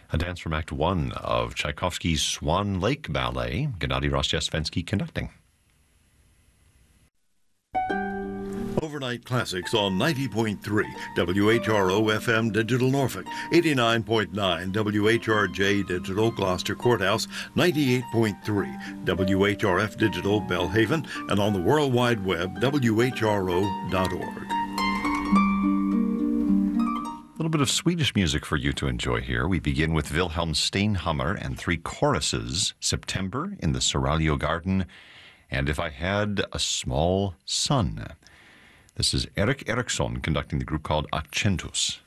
A dance from Act 1 of Tchaikovsky's Swan Lake Ballet, Gennady Rostiasvensky conducting. Overnight Classics on 90.3 WHRO FM Digital Norfolk, 89.9 WHRJ Digital Gloucester Courthouse, 98.3 WHRF Digital Belhaven, and on the World Wide Web, WHRO.org. A little bit of Swedish music for you to enjoy here. We begin with Wilhelm Steinhammer and three choruses, September in the Seraglio Garden, and If I Had a Small Son. This is Erik Eriksson conducting the group called Accentus.